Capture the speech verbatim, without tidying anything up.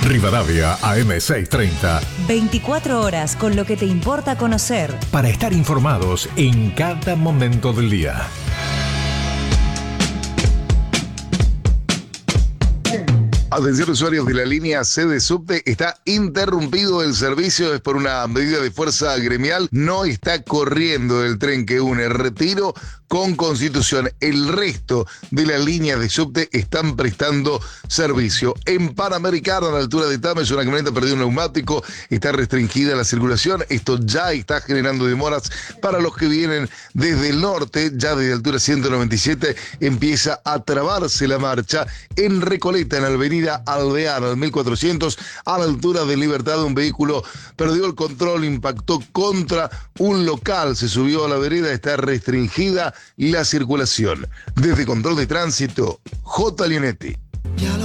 Rivadavia A M seiscientos treinta. veinticuatro horas con lo que te importa conocer. Para estar informados en cada momento del día. Atención usuarios de la línea C de Subte, está interrumpido el servicio, es por una medida de fuerza gremial, no está corriendo el tren que une Retiro con Constitución. El resto de las líneas de Subte están prestando servicio. En Panamericana, a la altura de Tames, una camioneta perdió un neumático, está restringida la circulación, esto ya está generando demoras para los que vienen desde el norte, ya desde altura ciento noventa y siete empieza a trabarse la marcha. En Recoleta, en Avenida Alvear, al mil cuatrocientos, a la altura de Libertad, un vehículo perdió el control, impactó contra un local, se subió a la vereda, está restringida la circulación. Desde Control de Tránsito, J. Lionetti.